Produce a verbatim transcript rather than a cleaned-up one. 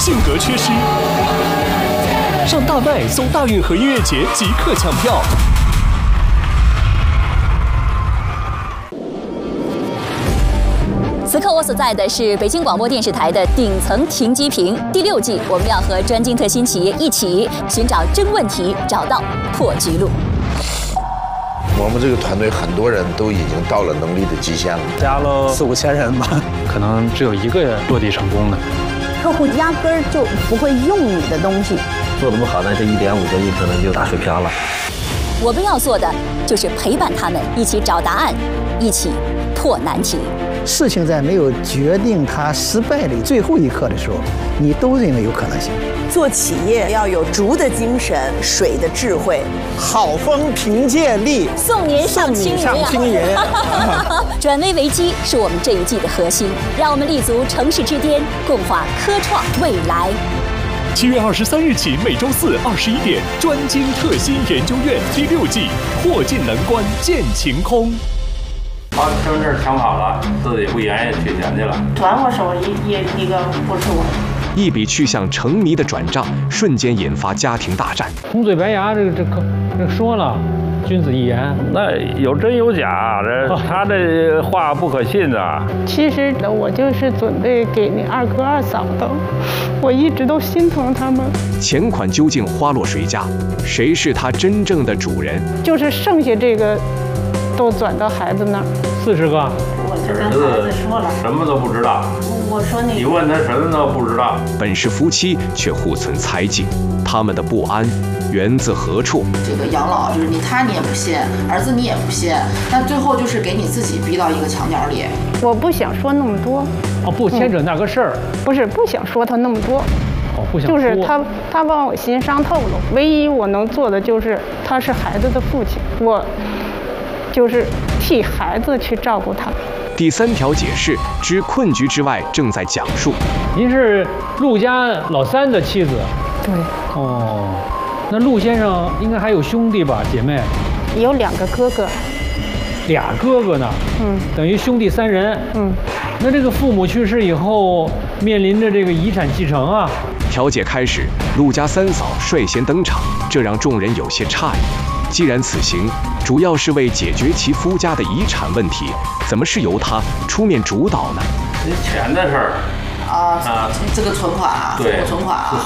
性格缺失。上大麦搜大运河音乐节即刻抢票。 此刻我所在的是北京广播电视台的顶层停机坪第六季，我们要和专精特新企业一起寻找真问题，找到破局路。 我们这个团队很多人都已经到了能力的极限了， 加了四五千人吧， 可能只有一个人落地成功的。 客户压根儿就不会用你的东西， 做得不好呢，这一点五个亿可能就打水漂了。 我们要做的就是陪伴他们，一起找答案，一起破难题。 事情在没有决定它失败的最后一刻的时候，你都认为有可能性。 做企业要有竹的精神，水的智慧， 好风凭借力， 送您上青云、啊。 上青云转危为机是我们这一季的核心，让我们立足城市之巅，共话科创未来。 七月二十三日起，每周四二十一点，专精特新研究院第六季，破镜难关见晴空。 把身份证抢跑了，自己不愿意取钱去了， 转我手里也一个不是我。 一笔去向成谜的转账，瞬间引发家庭大战。 红嘴白牙，这个这个这个说了，君子一言， 那有真有假，这他这话不可信啊。 其实呢，我就是准备给你二哥二嫂的，我一直都心疼他们。 钱款究竟花落谁家？谁是他真正的主人？ 就是剩下这个，都转到孩子那儿。 四十个， 我就跟孩子说了， 什么都不知道。 我说你， 你问他什么都不知道。 本是夫妻，却互存猜忌，他们的不安源自何处？ 这个养老就是你他你也不信，儿子你也不信，但最后就是给你自己逼到一个墙角里。 我不想说那么多。 哦，不牵扯那个事儿、 嗯。不是不想说他那么多。 哦，不想说。 就是他他把我心伤透了。唯一我能做的就是他是孩子的父亲，我就是替孩子去照顾他。 第三条解释之困局之外正在讲述。 您是陆家老三的妻子。 对。 哦，那陆先生应该还有兄弟吧，姐妹？ 有两个哥哥。 俩哥哥呢？ 嗯。 等于兄弟三人。 嗯。 那这个父母去世以后，面临着这个遗产继承啊。 调解开始，陆家三嫂率先登场，这让众人有些诧异。既然此行主要是为解决其夫家的遗产问题，怎么是由他出面主导呢？ 钱的事儿啊啊，这个存款啊， 对， 存款啊，